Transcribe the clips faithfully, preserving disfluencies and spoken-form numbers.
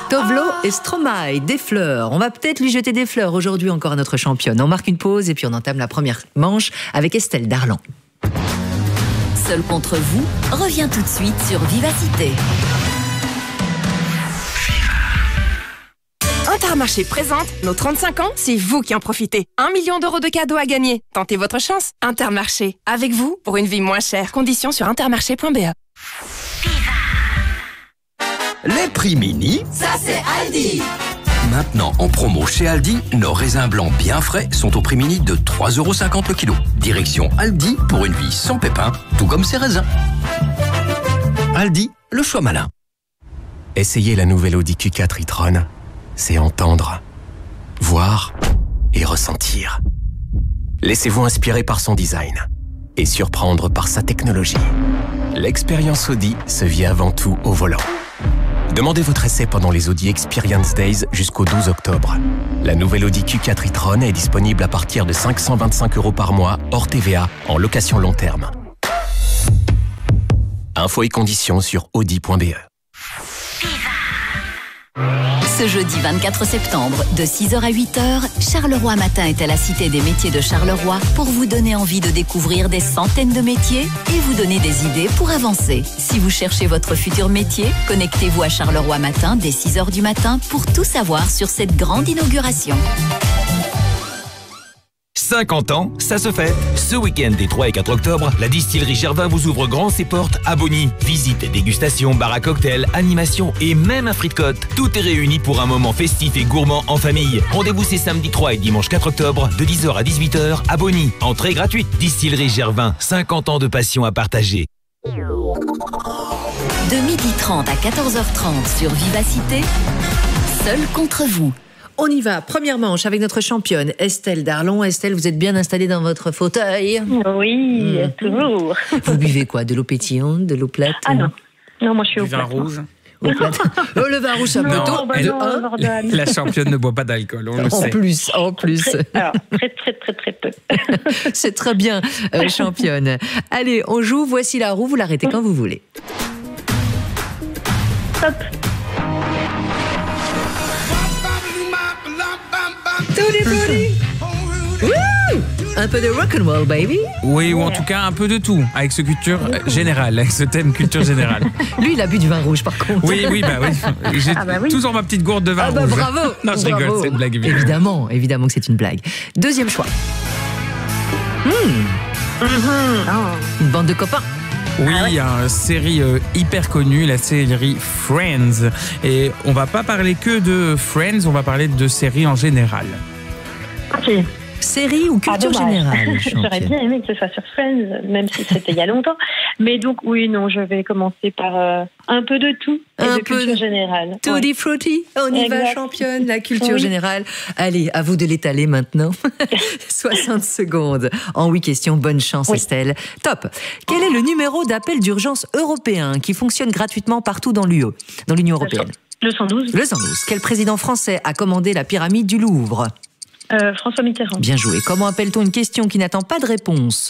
Tovlo et Stromae, des fleurs. On va peut-être lui jeter des fleurs aujourd'hui encore à notre championne. On marque une pause et puis on entame la première manche avec Estelle Darlan. Seul contre vous revient tout de suite sur Vivacité. Intermarché présente nos trente-cinq ans, c'est vous qui en profitez. Un million d'euros de cadeaux à gagner. Tentez votre chance. Intermarché, avec vous pour une vie moins chère. Conditions sur intermarché point b e. Les prix mini, Ça c'est Aldi. maintenant en promo chez Aldi, nos raisins blancs bien frais sont au prix mini de trois euros cinquante le kilo. Direction Aldi pour une vie sans pépins, tout comme ses raisins. Aldi, le choix malin. Essayez la nouvelle Audi Q quatre e-tron. C'est entendre, voir et ressentir. Laissez-vous inspirer par son design et surprendre par sa technologie. L'expérience Audi se vit avant tout au volant. Demandez votre essai pendant les Audi Experience Days jusqu'au douze octobre. La nouvelle Audi Q quatre e-tron est disponible à partir de cinq cent vingt-cinq euros par mois, hors T V A, en location long terme. Infos et conditions sur audi point b e. Ce jeudi vingt-quatre septembre, de six heures à huit heures, Charleroi Matin est à la Cité des métiers de Charleroi pour vous donner envie de découvrir des centaines de métiers et vous donner des idées pour avancer. Si vous cherchez votre futur métier, connectez-vous à Charleroi Matin dès six heures du matin pour tout savoir sur cette grande inauguration. cinquante ans, ça se fait. Ce week-end des trois et quatre octobre, la distillerie Gervin vous ouvre grand ses portes à Bonny. Visite et dégustation, bar à cocktails, animation et même un frite-côte. Tout est réuni pour un moment festif et gourmand en famille. Rendez-vous ces samedi trois et dimanche quatre octobre de dix heures à dix-huit heures à Bonny. Entrée gratuite. Distillerie Gervin, cinquante ans de passion à partager. De midi trente à quatorze heures trente sur Vivacité, Seul contre vous. On y va, première manche avec notre championne Estelle Darlan. Estelle, vous êtes bien installée dans votre fauteuil? Oui, mmh. toujours. Vous buvez quoi? De l'eau pétillante, de l'eau plate? Ah non, non, moi je suis au Du vin plat. rouge. Au plate. Oh, le vin rouge, c'est un peu tôt. bah De non, un. Jordan. La championne ne boit pas d'alcool, on le En sait. plus, en plus. Très, alors, très, très, très, très peu. C'est très bien, euh, championne. Allez, on joue. Voici la roue. Vous l'arrêtez quand vous voulez. Top. Un peu de rock'n'roll, baby. Oui, ou en tout cas un peu de tout, avec ce culture générale, avec ce thème culture générale. Lui, il a bu du vin rouge, par contre. Oui, oui, bah oui. J'ai Ah bah oui. toujours ma petite gourde de vin Ah bah rouge. bravo. Non, je Bravo. rigole, c'est une blague. évidemment. Évidemment, évidemment que c'est une blague. Deuxième choix. Une bande de copains. Oui, il y a une série euh, hyper connue, la série Friends. Et on va pas parler que de Friends, on va parler de séries en général. Ok. Série ou culture Ah, dommage. générale, J'aurais championne? bien aimé que ce soit sur Friends, même si c'était il y a longtemps. Mais donc, oui, non, je vais commencer par euh, un peu de tout et Un de peu culture de- générale. Tutti Ouais. frutti, on y va, Exact. championne, la culture Oui. générale. Allez, à vous de l'étaler maintenant. soixante secondes. En huit questions, bonne chance Oui. Estelle. Top. Quel est le numéro d'appel d'urgence européen qui fonctionne gratuitement partout dans l'U E, dans l'Union européenne? Le cent douze. Le cent douze. Quel président français a commandé la pyramide du Louvre? Euh, François Mitterrand. Bien joué. Comment appelle-t-on une question qui n'attend pas de réponse?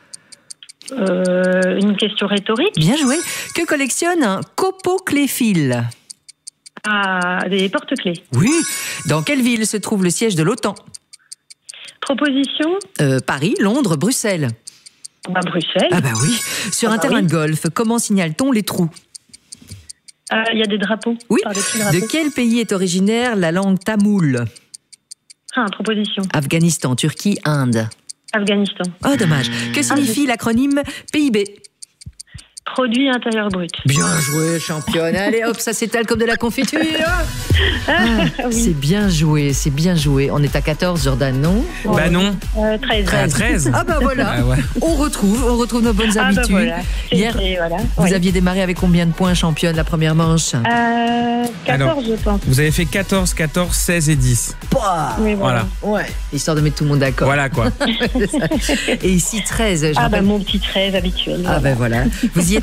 Euh, une question rhétorique. Bien joué. Que collectionne un copocléphile? Ah, des porte-clés. Oui. Dans quelle ville se trouve le siège de l'OTAN? Proposition. Euh, Paris, Londres, Bruxelles. Bah, Bruxelles. Ah bah oui. Sur Ah un bah terrain oui. de golf, comment signale-t-on les trous? Ah, il y a des drapeaux. Oui. Par des petits De drapeaux. quel pays est originaire la langue tamoule? Ah, proposition. Afghanistan, Turquie, Inde. Afghanistan. Oh, dommage. Que signifie l'acronyme P I B? Produit intérieur brut. Bien joué, championne. Allez, hop, ça s'étale comme de la confiture. Ah, oui. C'est bien joué, c'est bien joué. On est à quatorze, Jordan, non? Bah non, Euh, treize. à treize. Ah bah voilà. Ah ouais. On retrouve, on retrouve nos bonnes Ah, bah habitudes. voilà. Hier, C'était- voilà. vous Ouais. aviez démarré avec combien de points, championne, la première manche? Euh, quatorze, Alors. je pense. Vous avez fait quatorze, quatorze, seize et dix. Pouah. Oui, voilà. Voilà. Ouais, histoire de mettre tout le monde d'accord. Voilà quoi. Et ici, treize. je Ah, bah rappelle- mon petit treize habituel. Ah ben voilà. Vous y êtes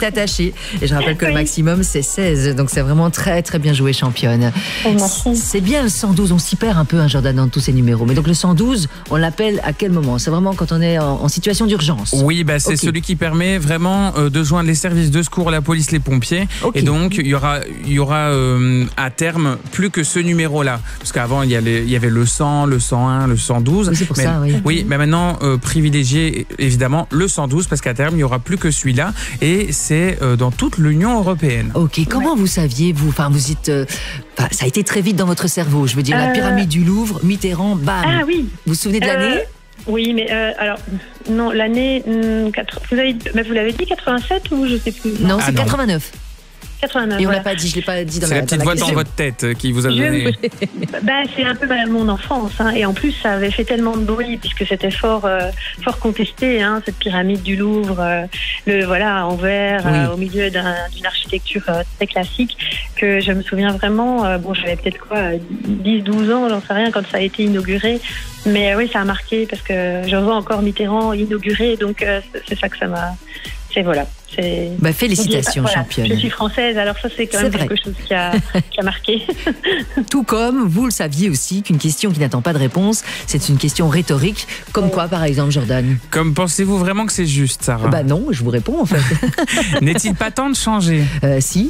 attaché. Et je rappelle que Oui. le maximum, c'est seize. Donc c'est vraiment très, très bien joué, championne. Merci. C'est bien le cent douze. On s'y perd un peu, hein, Jordan, dans tous ces numéros. Mais donc le cent douze, on l'appelle à quel moment? C'est vraiment quand on est en, en situation d'urgence. Oui, bah, c'est Ok. celui qui permet vraiment euh, de joindre les services de secours, la police, les pompiers. Ok. Et donc, il y aura, il y aura euh, à terme plus que ce numéro-là. Parce qu'avant, il y, a les- il y avait le cent, le cent un, le cent douze. Oui, c'est pour mais, ça, oui. Oui, mais maintenant, euh, privilégier évidemment le cent douze parce qu'à terme, il n'y aura plus que celui-là. Et c'est euh, dans toute l'Union européenne. Ok, comment vous saviez, vous, enfin, vous êtes, euh, enfin, ça a été très vite dans votre cerveau. Je veux dire, la Euh. pyramide du Louvre, Mitterrand, bam. Ah oui. Vous vous souvenez de l'année? Euh, Oui, mais euh, alors, non, l'année. hum, quatre- Vous, avez, mais vous l'avez dit quatre-vingt-sept ou je sais plus? Non, Ah c'est non. quatre-vingt-neuf. quatre-vingt-neuf. Et on voilà. l'a pas dit, je l'ai pas dit dans C'est la, la petite dans voix dans question. votre tête qui vous a Je- donné. Bah, c'est un peu bah, mon enfance, hein. Et en plus ça avait fait tellement de bruit puisque c'était fort, euh, fort contesté, hein, cette pyramide du Louvre, euh, le voilà en verre, Oui. euh, au milieu d'un- d'une architecture euh, très classique, que je me souviens vraiment. euh, bon, j'avais peut-être quoi, dix douze ans, j'en sais rien, quand ça a été inauguré, mais euh, oui, ça a marqué parce que je vois encore Mitterrand inauguré, donc euh, c'est- c'est ça que ça m'a. C'est voilà. C'est. Bah, félicitations, Voilà, championne. je suis française, alors ça c'est quand C'est même vrai. quelque chose qui a, qui a marqué. Tout comme vous le saviez aussi qu'une question qui n'attend pas de réponse, c'est une question rhétorique. Comme quoi, par exemple, Jordan? Comme pensez-vous vraiment que c'est juste, Sarah? Bah non, je vous réponds en fait. N'est-il pas temps de changer? Euh, si.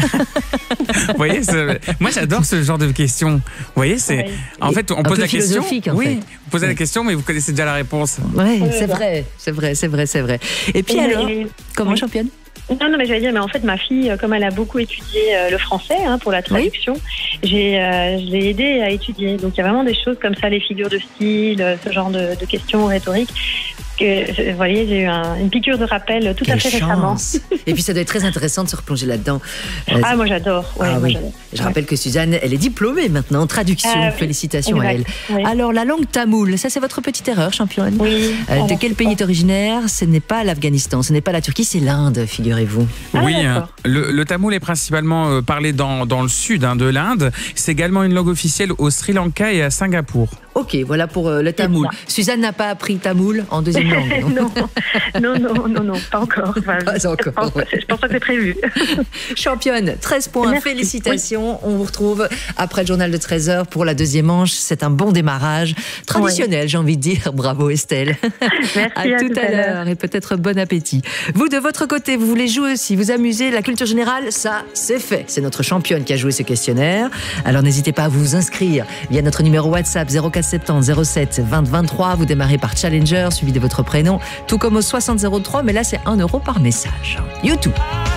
Vous voyez, c'est- moi j'adore ce genre de questions. Vous voyez, c'est Ouais. en fait on Un pose peu la question. philosophique, en oui, fait. vous posez Ouais. la question, mais vous connaissez déjà la réponse. Ouais, Ouais, c'est bah. vrai, c'est vrai, c'est vrai, c'est vrai. Et puis Et- alors, et- comment, oui. championne? Non, non, mais j'allais dire, mais en fait, ma fille, euh, comme elle a beaucoup étudié euh, le français hein, pour la traduction, j'ai, euh, je l'ai aidée à étudier. Donc, il y a vraiment des choses comme ça, les figures de style, euh, ce genre de, de questions rhétoriques. Que, euh, vous voyez, j'ai eu un- une piqûre de rappel tout Quelle à fait récemment. chance. Et puis ça doit être très intéressant de se replonger là-dedans. Euh, Ah, moi, j'adore. Ouais, ah moi, oui. j'adore. Je rappelle que Suzanne, elle est diplômée maintenant en traduction. Ah oui, Félicitations à elle. exact, oui. Alors, la langue tamoule, ça c'est votre petite erreur, championne. Oui. Euh, alors, de quel c'est pays est originaire? Ce n'est pas l'Afghanistan, ce n'est pas la Turquie, c'est l'Inde, figurez-vous. Ah, oui, hein, d'accord. le, le tamoul est principalement euh, parlé dans, dans le sud hein, de l'Inde. C'est également une langue officielle au Sri Lanka et à Singapour. Ok, voilà pour euh, le tamoul. Suzanne n'a pas appris tamoul en deuxième langue. non non, non, non, non, non, pas encore. Enfin, Pas je- encore, Je pense, ouais. je pense pas que c'est prévu. Championne, treize points, Merci. félicitations. On vous retrouve après le journal de treize heures pour la deuxième manche. C'est un bon démarrage. Traditionnel, j'ai envie de dire. Bravo Estelle. Merci, à, à tout tout à à l'heure. l'heure et peut-être bon appétit. Vous, de votre côté, vous voulez jouer aussi, vous amuser, la culture générale, ça, c'est fait. C'est notre championne qui a joué ce questionnaire. Alors n'hésitez pas à vous inscrire via notre numéro WhatsApp zéro quatre soixante-dix zéro sept vingt vingt-trois. Vous démarrez par Challenger, suivi de votre prénom, tout comme au soixante zéro trois, mais là, c'est un euro par message. YouTube.